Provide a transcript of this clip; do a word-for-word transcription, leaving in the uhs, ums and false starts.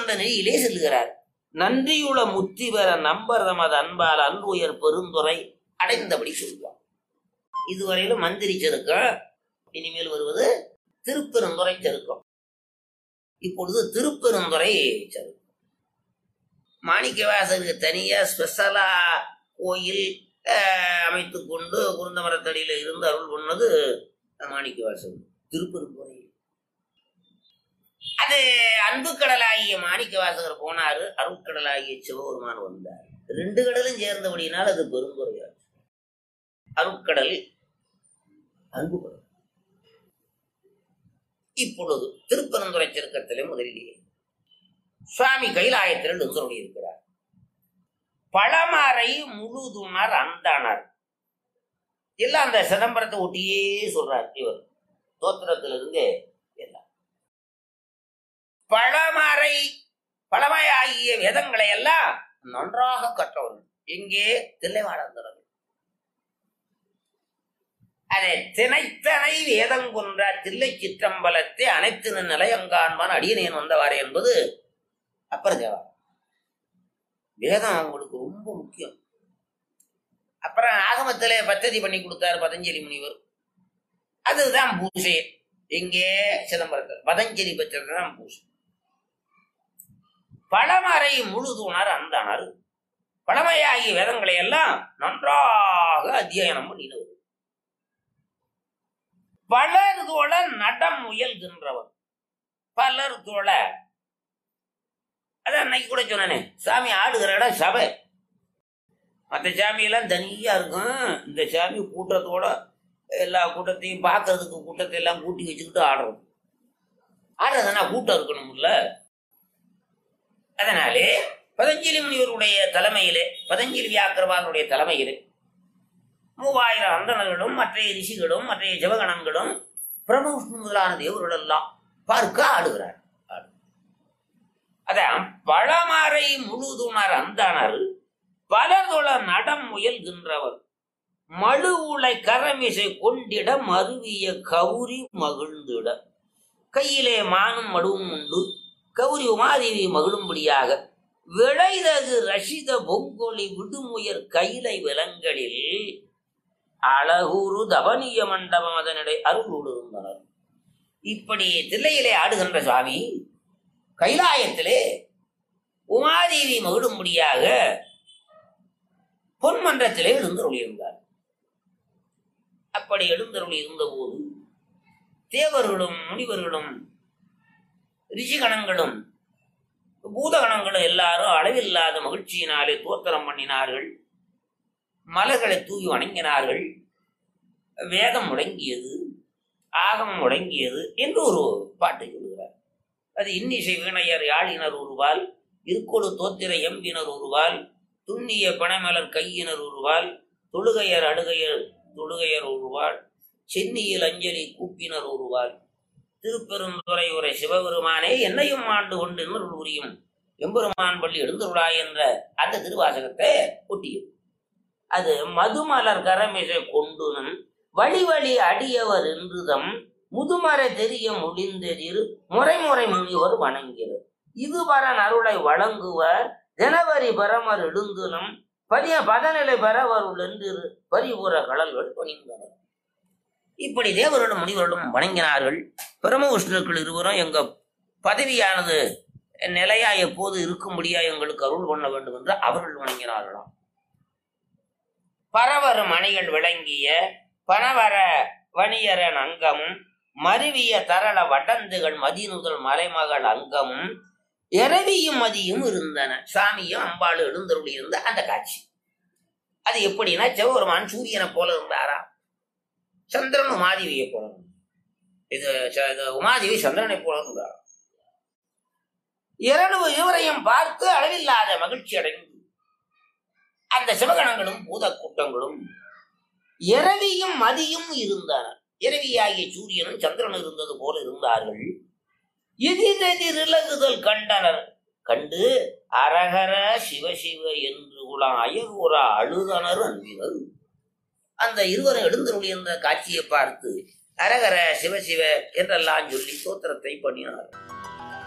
என்ற நெறியிலே செல்லுகிறார். நன்றியுள முத்தி பெற நம்பர் தமது அன்பால் அன்புயர் பெருந்துரை அடைந்தபடி சொல்வார். இதுவரையிலும் மந்திரி செருக்கம், இனிமேல் வருவது திருப்பெருந்துறை செருக்கம். இப்பொழுது திருப்பெருந்துறை செருக்கம். மாணிக்கவாசருக்கு தனியா ஸ்பெஷலா கோயில் அமைத்து கொண்டு குருந்த மரத்தடியில இருந்து அருள் பண்ணது மாணிக்கவாசர் திருப்பெருந்துறை. அது அன்பு கடலாகிய மாணிக்கவாசகர் போனாரு, அருட்கடலாகிய சிவபெருமான் வந்தார். ரெண்டு கடலும் சேர்ந்தபடியினால் அது பெருந்துறையாச்சு. அருட்கடல், அன்பு கடல். இப்பொழுது திருப்பெருந்துறை செருக்கத்திலே முதலிலேயே சுவாமி கைலாயத்தில் எழுந்தருளி இருக்கிறார். பழமறை முழுதுணர் அந்தனர் எல்லாம் அந்த சிதம்பரத்தை ஒட்டியே சொல்றார் இவர் தோத்திரத்திலிருந்து எல்லாம். பழமறை பழமையாகிய வேதங்களை எல்லாம் நன்றாக கற்றவர்கள் எங்கே தில்லைவாழந்தவர்கள். அதை திணைத்தனை வேதங்குன்ற தில்லை சிற்றம்பலத்தை அனைத்து நிலையங்கான்பான் அடியனேன் வந்தவாறு என்பது அப்புறம் தேவா. வேதம் அவங்களுக்கு ரொம்ப முக்கியம். அப்புறம் ஆகமத்திலே பத்ததி பண்ணி கொடுத்தாரு பதஞ்சலி முனிவர். அதுதான் பூசை. எங்கே சிதம்பரத்தில் பதஞ்சலி பற்றதான் பூசை. பழமறை முழுதுணர் அந்தனர் பழமையாகிய வேதங்களை எல்லாம் நன்றாக அத்தியாயனம் பண்ணினவர். பலர் தோழ நடம் முயல்கின்றவர். பலர் தோழ அதான் அன்னைக்கு கூட சொன்னே, சாமி ஆடுகிற இடம் சபை. மற்ற சாமியெல்லாம் தனியா இருக்கும். இந்த சாமி கூட்டத்தோட எல்லா கூட்டத்தையும் பார்க்கறதுக்கு கூட்டத்தை எல்லாம் கூட்டி வச்சுக்கிட்டு ஆடுறோம். ஆடுறதுனா கூட்டம் இருக்கணும்ல. அதனாலே பதஞ்சலி முனிவருடைய தலைமையிலே, பதஞ்சலி வியாக்கிரவாதனுடைய தலைமையிலே மூவாயிரம் அந்தணர்களும் மற்ற ரிஷிகளும் மற்ற ஜபகணங்களும் பிரம்மவிஷ்ணு முதலான தேவர்கள் எல்லாம் பார்க்க ஆடுகிறார். அதான் பழமறை முழுதுணர் அந்தனர் பலதொழ நடம் முயல்கின்றவர் மழு உலை கரமிசை கொண்டிட மருவிய கௌரி மகிழ்ந்திட. கையிலே மானும் மடுவும் உண்டு, கௌரி உமாதேவி மகிழும்படியாக விளைதகு ரஷித பொங்கொலி விடுமுயர் கைலை விலங்களில் அழகுரு தவனிய மண்டபம் அதனிடை அருளோடு இருந்தனர். இப்படி தில்லையிலே ஆடுகின்ற சுவாமி கைலாயத்திலே உமாதேவி மகிழும்படியாக பொன்மன்றத்திலே எழுந்தருளி இருந்தார். அப்படி எழுந்தருளி இருந்த போது தேவர்களும் முனிவர்களும் ரிஷிகணங்களும் பூதகணங்களும் எல்லாரும் அளவில்லாத மகிழ்ச்சியினாலே தோத்திரம் பண்ணினார்கள். மலர்களை தூவி வணங்கினார்கள். வேதம் முடங்கியது, ஆகமம் முடங்கியது என்று ஒரு பாட்டு சொல்கிறார். அது இன்னிசை வீணையர் யாழினர் ஒருவால், இருக்கொடு தோத்திர எம்பினர் ஒருவால், துண்ணிய பனைமலர் கையினர் ஒருவால், தொழுகையர் அடுகையர் தொழுகையர் ஒருவால், சென்னியில் அஞ்சலி கூப்பினர் ஒருவால், திருப்பெருந்துறை உரை சிவபெருமானே என்னையும் ஆண்டு கொண்டு இன்னொரு புரியும் எம்பெருமான் பள்ளி எழுந்துருளாய் என்ற அந்த திருவாசகத்தை ஒட்டியது. அது மதுமலர் கரமிசை கொண்டுனும் வழி வழி அடியவர் என்றுதம் முதுமறை தெரிய முடிந்தெதிர் முறைமுறை முனிவர் வணங்கிறது. இதுவரன் அருளை வழங்குவர் ஜனவரி பரமர் எழுந்துனம் பரிய பதநிலை பெறவருள் என்று பரிபுற கடல்கள் பணிந்தனர். இப்படி தேவர்களும் முனிவர்களும் வணங்கினார்கள். பிரம்மவிஷ்ணுக்கள் இருவரும் எங்க பதவியானது நிலையா எப்போது இருக்கும்படியா எங்களுக்கு அருள் பண்ண வேண்டும் என்று அவர்கள் வணங்கினார்களாம். பரவரு மணிகள் விளங்கிய பணவர வணியரன் அங்கமும் மருவிய தரள வடந்துகள் மதிநுதல் மலைமகள் அங்கமும் இரவியும் மதியும் இருந்தன. சாமியும் அம்பாள் எழுந்தருளி இருந்த அந்த காட்சி அது எப்படின்னா, சிவபெருமான் சூரியனை போல இருந்தாரா, சந்திரன் உமாதேவியை போல, இது உமாதேவி சந்திரனை போல இருந்தாரா. இரண்டு இருவரையும் பார்த்து அளவில்லாத மகிழ்ச்சி அடைந்து அந்த சிவகணங்களும் பூத கூட்டங்களும் இரவியும் மதியும் இருந்தன. இரவியாகிய சூரியனும் சந்திரனும் இருந்தது போல இருந்தார்கள். எதிரெதிர் இலகுதல் கண்டனர். கண்டு அரகர சிவசிவ என்று குலாம் அயர்வுற அழுதனர் அன்பினர். அந்த இருவரும் எழுந்தருளி என்ற காட்சியை பார்த்து அரகர சிவசிவ என்றெல்லாம் சொல்லி தோத்திரத்தை பண்ணினார்.